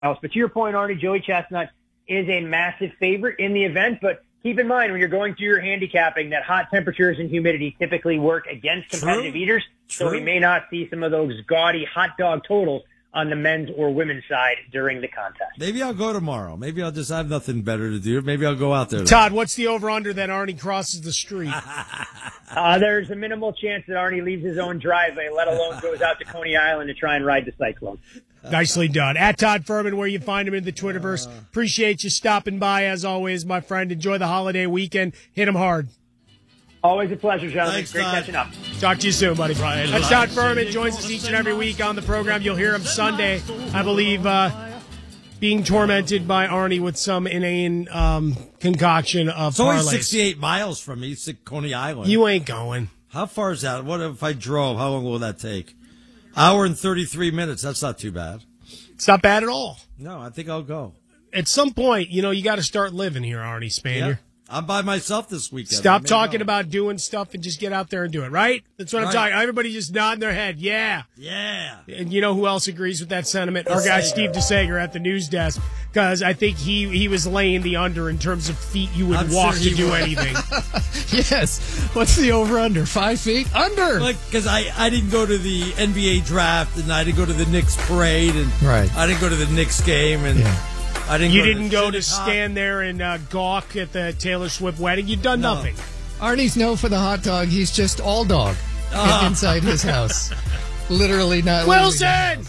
else. But to your point, Arnie, Joey Chestnut is a massive favorite in the event. But keep in mind when you're going through your handicapping that hot temperatures and humidity typically work against competitive eaters. True. So we may not see some of those gaudy hot dog totals on the men's or women's side during the contest. Maybe I'll go tomorrow. Maybe I'll just have nothing better to do. Maybe I'll go out there. Todd, what's the over-under that Arnie crosses the street? There's a minimal chance that Arnie leaves his own driveway, let alone goes out to Coney Island to try and ride the Cyclone. Nicely done. At Todd Furman, where you find him in the Twitterverse. Appreciate you stopping by, as always, my friend. Enjoy the holiday weekend. Hit him hard. Always a pleasure, gentlemen. Thanks, Great Todd. catching up. Talk to you soon, buddy. That's Todd Furman. Joins us each and every week on the program. You'll hear him Sunday, I believe, being tormented by Arnie with some inane concoction of It's only parlays. 68 miles from me, Coney Island. You ain't going. How far is that? What if I drove? How long will that take? Hour and 33 minutes. That's not too bad. It's not bad at all. No, I think I'll go. At some point, you got to start living here, Arnie Spanier. Yeah. I'm by myself this weekend. Stop talking about doing stuff and just get out there and do it, right? That's what I'm talking. Everybody just nodding their head. Yeah. Yeah. And you know who else agrees with that sentiment? Our guy Steve DeSager at the news desk, because I think he was laying the under in terms of feet you would walk to do anything. Yes. What's the over-under? 5 feet? Under! Because I didn't go to the NBA draft, and I didn't go to the Knicks parade, and I didn't go to the Knicks game, and I didn't You go didn't to go to stand there and gawk at the Taylor Swift wedding. You've done nothing. Arnie's known for the hot dog. He's just all dog inside his house. Literally not. Wilson!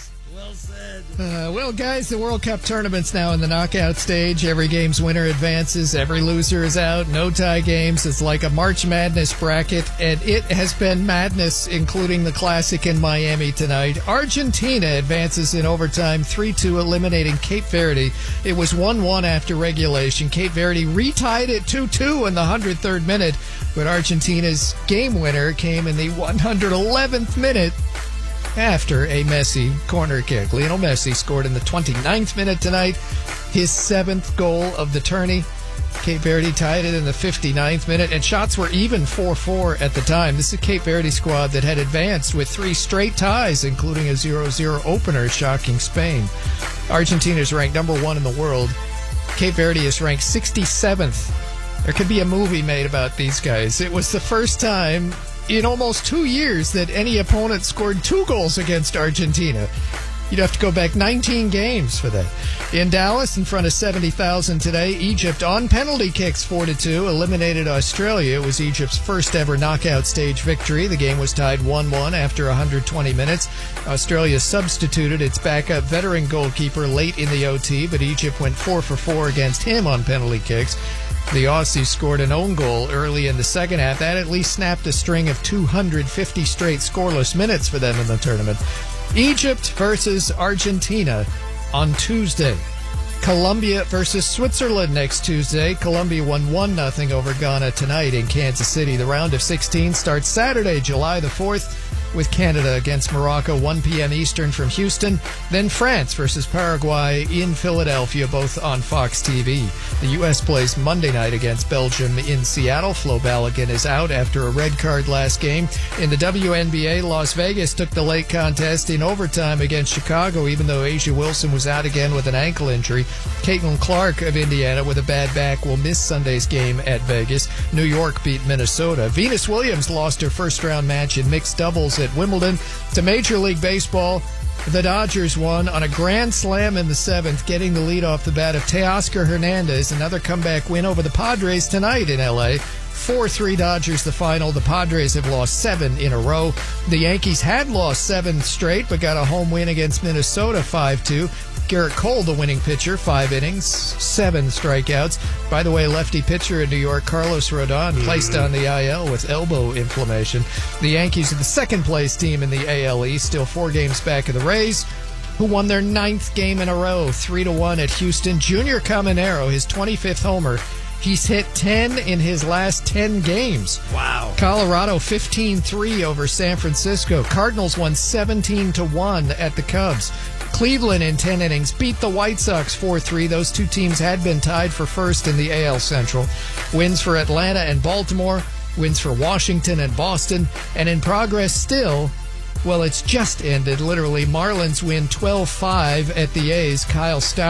Well, guys, the World Cup tournament's now in the knockout stage. Every game's winner advances. Every loser is out. No tie games. It's like a March Madness bracket, and it has been madness, including the Classic in Miami tonight. Argentina advances in overtime 3-2, eliminating Cape Verde. It was 1-1 after regulation. Cape Verde retied it 2-2 in the 103rd minute, but Argentina's game winner came in the 111th minute after a Messi corner kick. Lionel Messi scored in the 29th minute tonight, his 7th goal of the tourney. Cape Verde tied it in the 59th minute, and shots were even 4-4 at the time. This is a Cape Verde squad that had advanced with 3 straight ties, including a 0-0 opener, shocking Spain. Argentina is ranked number 1 in the world. Cape Verde is ranked 67th. There could be a movie made about these guys. It was the first time in almost 2 years that any opponent scored 2 goals against Argentina. You'd have to go back 19 games for that. In Dallas, in front of 70,000 today, Egypt on penalty kicks 4-2 eliminated Australia. It was Egypt's first ever knockout stage victory. The game was tied 1-1 after 120 minutes. Australia substituted its backup veteran goalkeeper late in the OT, but Egypt went 4-for-4 against him on penalty kicks. The Aussies scored an own goal early in the second half. That at least snapped a string of 250 straight scoreless minutes for them in the tournament. Egypt versus Argentina on Tuesday. Colombia versus Switzerland next Tuesday. Colombia won 1-0 over Ghana tonight in Kansas City. The round of 16 starts Saturday, July the 4th, with Canada against Morocco, 1 p.m. Eastern from Houston. Then France versus Paraguay in Philadelphia, both on Fox TV. The U.S. plays Monday night against Belgium in Seattle. Flo Balogun is out after a red card last game. In the WNBA, Las Vegas took the late contest in overtime against Chicago, even though Asia Wilson was out again with an ankle injury. Caitlin Clark of Indiana with a bad back will miss Sunday's game at Vegas. New York beat Minnesota. Venus Williams lost her first-round match in mixed doubles at Wimbledon. To Major League Baseball, the Dodgers won on a grand slam in the 7th, getting the lead off the bat of Teoscar Hernandez. Another comeback win over the Padres tonight in L.A. 4-3 Dodgers the final. The Padres have lost 7 in a row. The Yankees had lost 7 straight, but got a home win against Minnesota 5-2. Garrett Cole, the winning pitcher, 5 innings, 7 strikeouts. By the way, lefty pitcher in New York, Carlos Rodon, placed on the IL with elbow inflammation. The Yankees are the second-place team in the AL East, still 4 games back of the Rays, who won their 9th game in a row, 3-1 at Houston. Junior Caminero, his 25th homer. He's hit 10 in his last 10 games. Wow. Colorado 15-3 over San Francisco. Cardinals won 17-1 at the Cubs. Cleveland in 10 innings beat the White Sox 4-3. Those two teams had been tied for first in the AL Central. Wins for Atlanta and Baltimore. Wins for Washington and Boston. And in progress still, Well, it's just ended, literally. Marlins win 12-5 at the A's. Kyle Stowers